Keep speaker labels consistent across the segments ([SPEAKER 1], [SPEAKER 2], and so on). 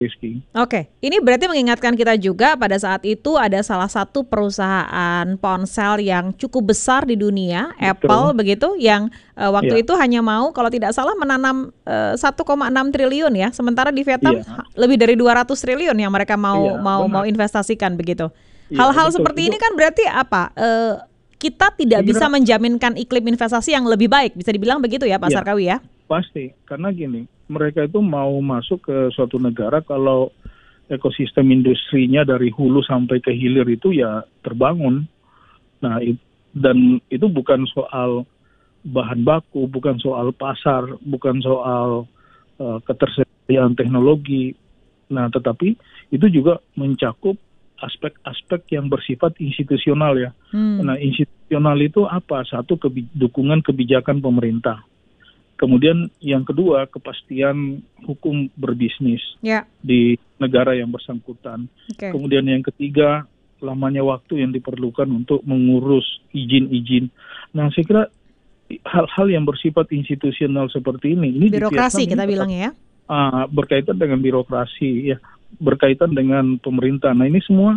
[SPEAKER 1] Rizky.
[SPEAKER 2] Oke, ini berarti mengingatkan kita juga pada saat itu ada salah satu perusahaan ponsel yang cukup besar di dunia, Apple
[SPEAKER 1] Betul.
[SPEAKER 2] begitu, yang waktu
[SPEAKER 1] Iya,
[SPEAKER 2] itu hanya mau kalau tidak salah menanam 1,6 triliun ya, sementara di Vietnam
[SPEAKER 1] iya,
[SPEAKER 2] lebih dari 200 triliun yang mereka mau
[SPEAKER 1] iya,
[SPEAKER 2] mau mau
[SPEAKER 1] benar.
[SPEAKER 2] investasikan begitu.
[SPEAKER 1] Iya,
[SPEAKER 2] Hal-hal
[SPEAKER 1] betul.
[SPEAKER 2] seperti ini kan berarti apa? Kita tidak
[SPEAKER 1] Saya kira
[SPEAKER 2] bisa menjaminkan iklim investasi yang lebih baik, bisa dibilang begitu ya Pak
[SPEAKER 1] iya,
[SPEAKER 2] Sarkawi ya?
[SPEAKER 1] pasti. Karena gini, mereka itu mau masuk ke suatu negara kalau ekosistem industrinya dari hulu sampai ke hilir itu ya terbangun. Nah, dan itu bukan soal bahan baku, bukan soal pasar, bukan soal ketersediaan teknologi. Nah, tetapi itu juga mencakup aspek-aspek yang bersifat institusional ya. Nah, institusional itu apa? Satu, dukungan kebijakan pemerintah. Kemudian yang kedua, kepastian hukum berbisnis
[SPEAKER 2] Ya,
[SPEAKER 1] di negara yang bersangkutan.
[SPEAKER 2] oke.
[SPEAKER 1] Kemudian yang ketiga, lamanya waktu yang diperlukan untuk mengurus izin-izin. Nah, saya kira hal-hal yang bersifat institusional seperti ini di Vietnam
[SPEAKER 2] Birokrasi
[SPEAKER 1] ini
[SPEAKER 2] kita bilangnya ya.
[SPEAKER 1] berkaitan dengan birokrasi, ya, berkaitan dengan pemerintah. Nah, ini semua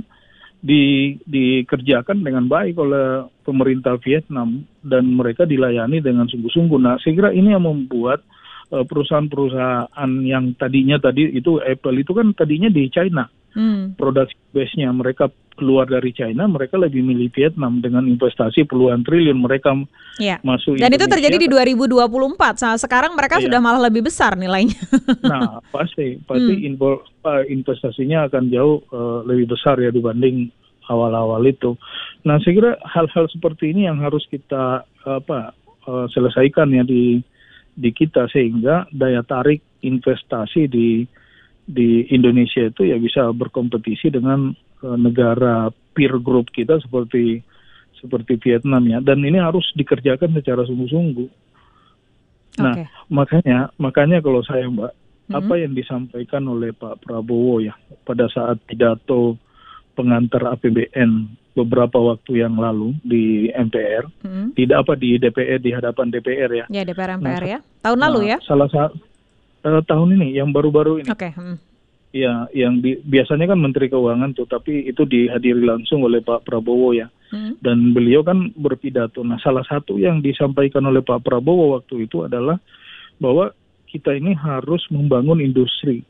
[SPEAKER 1] dikerjakan dengan baik oleh pemerintah Vietnam dan mereka dilayani dengan sungguh-sungguh. Nah, saya kira ini yang membuat perusahaan-perusahaan yang tadinya itu Apple itu kan tadinya di China. Produksi base-nya mereka keluar dari China, mereka lebih milih Vietnam dengan investasi puluhan triliun mereka
[SPEAKER 2] Ya.
[SPEAKER 1] masuk
[SPEAKER 2] Dan itu terjadi di
[SPEAKER 1] Indonesia.
[SPEAKER 2] 2024. Sekarang mereka sudah
[SPEAKER 1] Ya,
[SPEAKER 2] malah lebih besar nilainya.
[SPEAKER 1] nah pasti investasinya akan jauh lebih besar ya dibanding awal-awal itu. Nah, saya kira hal-hal seperti ini yang harus kita selesaikan ya di kita sehingga daya tarik investasi di Indonesia itu ya bisa berkompetisi dengan negara peer group kita seperti Vietnam ya, dan ini harus dikerjakan secara sungguh-sungguh. Nah,
[SPEAKER 2] Oke.
[SPEAKER 1] makanya kalau saya Mbak, apa yang disampaikan oleh Pak Prabowo ya pada saat pidato pengantar APBN beberapa waktu yang lalu di MPR, di DPR, di hadapan DPR ya.
[SPEAKER 2] Ya, DPR
[SPEAKER 1] Nah,
[SPEAKER 2] MPR ya. Tahun lalu ya?
[SPEAKER 1] salah satu tahun ini yang baru-baru ini.
[SPEAKER 2] Oke.
[SPEAKER 1] Ya, yang biasanya kan Menteri Keuangan tuh, tapi itu dihadiri langsung oleh Pak Prabowo ya. Dan beliau kan berpidato. Nah, salah satu yang disampaikan oleh Pak Prabowo waktu itu adalah bahwa kita ini harus membangun industri,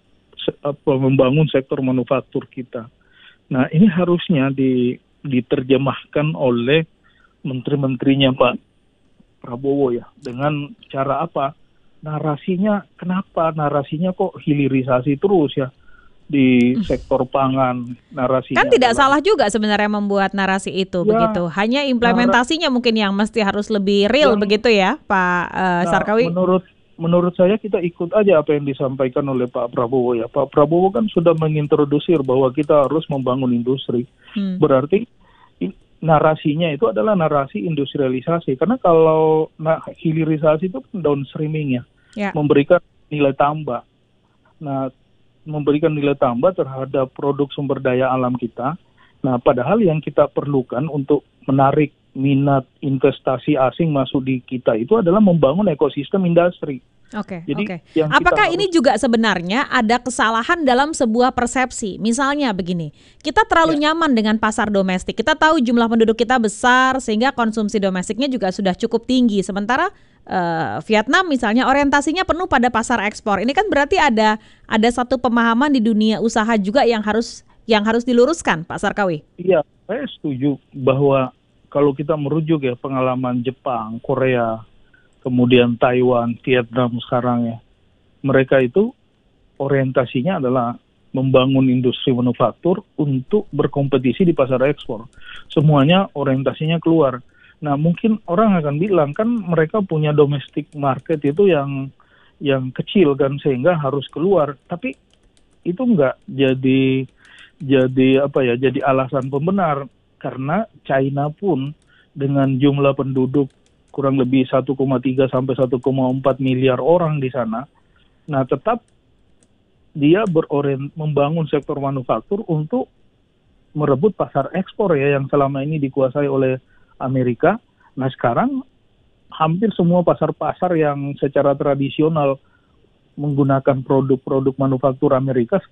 [SPEAKER 1] membangun sektor manufaktur kita. Nah, ini harusnya diterjemahkan oleh menteri-menterinya Pak Prabowo ya. Dengan cara apa? Narasinya, kenapa narasinya kok hilirisasi terus ya di sektor pangan, narasinya
[SPEAKER 2] Kan tidak
[SPEAKER 1] adalah
[SPEAKER 2] salah juga sebenarnya membuat narasi itu
[SPEAKER 1] ya,
[SPEAKER 2] begitu. Hanya implementasinya mungkin yang mesti harus lebih real
[SPEAKER 1] yang
[SPEAKER 2] begitu ya, Pak Sarkawi.
[SPEAKER 1] menurut saya kita ikut aja apa yang disampaikan oleh Pak Prabowo ya. Pak Prabowo kan sudah mengintrodusir bahwa kita harus membangun industri. Berarti narasinya itu adalah narasi industrialisasi. Karena kalau hilirisasi itu downstreaming ya, memberikan nilai tambah. Nah, memberikan nilai tambah terhadap produk sumber daya alam kita. Nah, padahal yang kita perlukan untuk menarik minat investasi asing masuk di kita itu adalah membangun ekosistem industri.
[SPEAKER 2] Oke.
[SPEAKER 1] Yang
[SPEAKER 2] Apakah ini juga sebenarnya ada kesalahan dalam sebuah persepsi? Misalnya begini, kita terlalu nyaman dengan pasar domestik. Kita tahu jumlah penduduk kita besar sehingga konsumsi domestiknya juga sudah cukup tinggi. Sementara Vietnam misalnya orientasinya penuh pada pasar ekspor. Ini kan berarti ada satu pemahaman di dunia usaha juga yang harus diluruskan, Pak Sarkawi.
[SPEAKER 1] Iya, saya setuju bahwa kalau kita merujuk ya pengalaman Jepang, Korea, kemudian Taiwan, Vietnam sekarang ya, mereka itu orientasinya adalah membangun industri manufaktur untuk berkompetisi di pasar ekspor. Semuanya orientasinya keluar. Nah, mungkin orang akan bilang kan mereka punya domestic market itu yang kecil kan sehingga harus keluar. Tapi itu enggak jadi alasan pembenar karena China pun dengan jumlah penduduk kurang lebih 1,3 sampai 1,4 miliar orang di sana. Nah, tetap dia membangun sektor manufaktur untuk merebut pasar ekspor ya yang selama ini dikuasai oleh Amerika. Nah, sekarang hampir semua pasar-pasar yang secara tradisional menggunakan produk-produk manufaktur Amerika